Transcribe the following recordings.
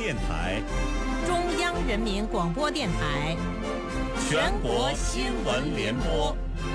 电台、 中央人民广播电台、 全国新闻联播。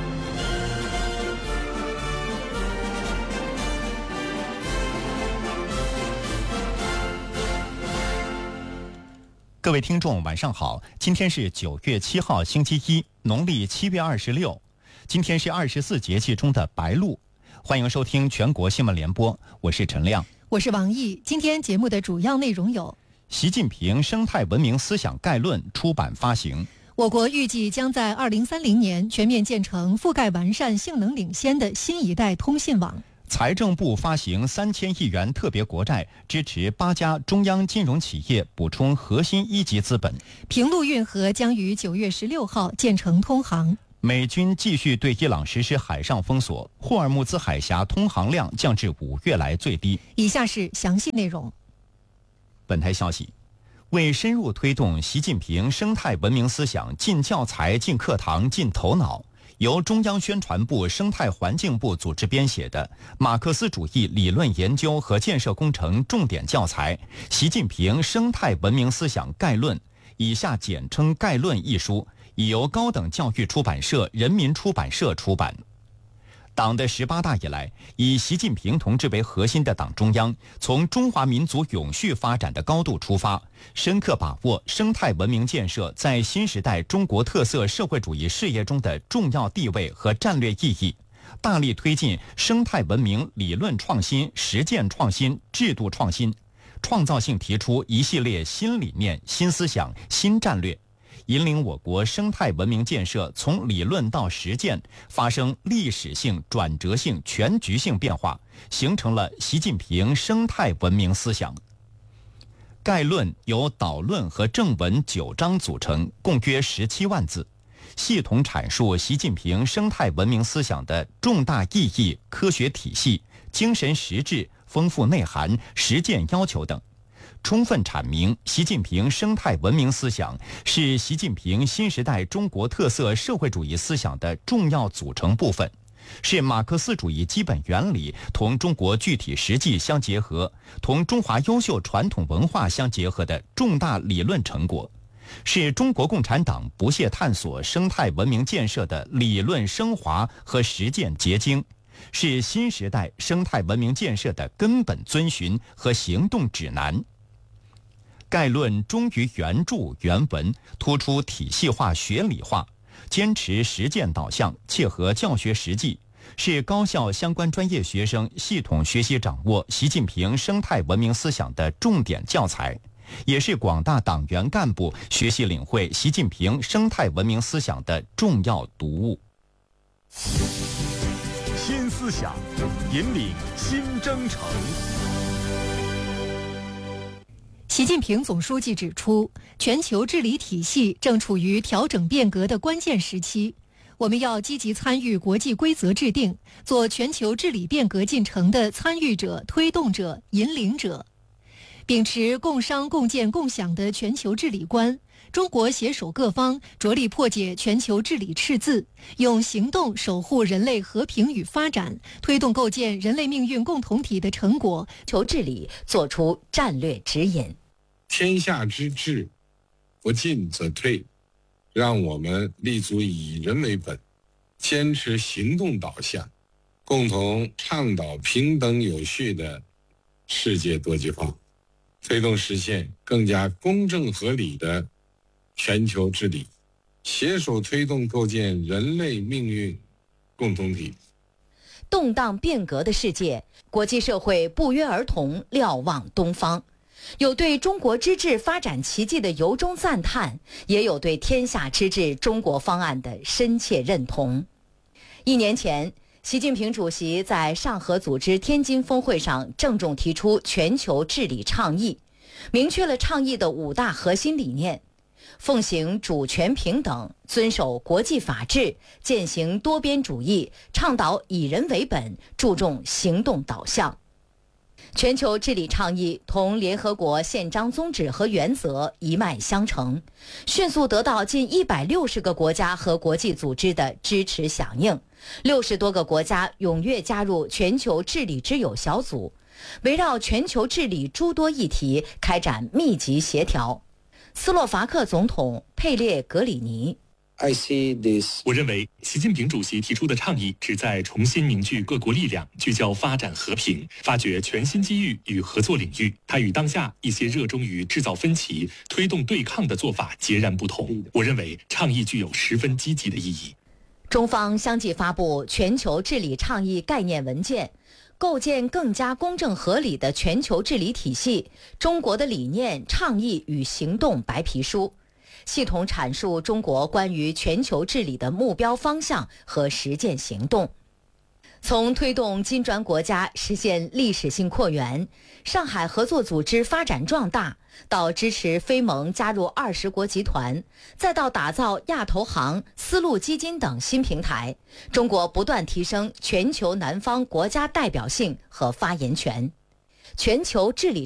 各位听众晚上好，今天是9月7号星期一，农历7月26，今天是24节气中的白露。欢迎收听全国新闻联播，我是陈亮， 我是王毅。今天节目的主要内容有： 习近平生态文明思想概论出版发行； 我国预计将在2030年全面建成覆盖完善、性能领先的新一代通信网； 财政部发行3000亿元特别国债，支持8家中央金融企业补充核心一级资本； 平陆运河将于9月16号建成通航； 美军继续对伊朗实施海上封锁，霍尔木兹海峡通航量降至5月来最低。 以下是详细内容。 本台消息，为深入推动习近平生态文明思想进教材、进课堂、进头脑，由中央宣传部生态环境部组织编写的《马克思主义理论研究和建设工程重点教材：习近平生态文明思想概论》（以下简称概论）一书，已由高等教育出版社人民出版社出版。党的18大以来，以习近平同志为核心的党中央，从中华民族永续发展的高度出发，深刻把握生态文明建设在新时代中国特色社会主义事业中的重要地位和战略意义，大力推进生态文明理论创新、实践创新、制度创新，创造性提出一系列新理念、新思想、新战略，引领我国生态文明建设从理论到实践发生历史性、转折性、全局性变化，形成了习近平生态文明思想。概论由导论和正文9章组成，共约17万字，系统阐述习近平生态文明思想的重大意义、科学体系、精神实质、丰富内涵、实践要求等，充分阐明习近平生态文明思想是习近平新时代中国特色社会主义思想的重要组成部分，是马克思主义基本原理同中国具体实际相结合，同中华优秀传统文化相结合的重大理论成果，是中国共产党不懈探索生态文明建设的理论升华和实践结晶，是新时代生态文明建设的根本遵循和行动指南。概论忠于原著原文，突出体系化学理化，坚持实践导向，切合教学实际，是高校相关专业学生系统学习掌握习近平生态文明思想的重点教材，也是广大党员干部学习领会习近平生态文明思想的重要读物。 新思想引领新征程。 习近平总书记指出，全球治理体系正处于调整变革的关键时期，我们要积极参与国际规则制定，做全球治理变革进程的参与者、推动者、引领者。秉持共商共建共享的全球治理观，中国携手各方，着力破解全球治理赤字，用行动守护人类和平与发展，推动构建人类命运共同体的成果， 求治理做出战略指引。 天下之治，不进则退，让我们立足以人为本，坚持行动导向，共同倡导平等有序的世界多极化，推动实现更加公正合理的全球治理，携手推动构建人类命运共同体。 动荡变革的世界，国际社会不约而同瞭望东方，有对中国之治发展奇迹的由衷赞叹，也有对天下之治中国方案的深切认同。1年前，习近平主席在上合组织天津峰会上郑重提出全球治理倡议，明确了倡议的5大核心理念：奉行主权平等，遵守国际法治，践行多边主义，倡导以人为本，注重行动导向。全球治理倡议同联合国宪章宗旨和原则一脉相承，迅速得到近160个国家和国际组织的支持响应，60多个国家踊跃加入全球治理之友小组， 围绕全球治理诸多议题开展密集协调。斯洛伐克总统佩列格里尼。 我认为习近平主席提出的倡议旨在重新凝聚各国力量，聚焦发展和平，发掘全新机遇与合作领域。它与当下一些热衷于制造分歧、推动对抗的做法截然不同。我认为倡议具有十分积极的意义。 中方相继发布全球治理倡议概念文件，构建更加公正合理的全球治理体系，中国的理念、倡议与行动白皮书，系统阐述中国关于全球治理的目标方向和实践行动。从推动金砖国家实现历史性扩员、上海合作组织发展壮大，到支持非盟加入20国集团，再到打造亚投行、丝路基金等新平台，中国不断提升全球南方国家代表性和发言权。全球治理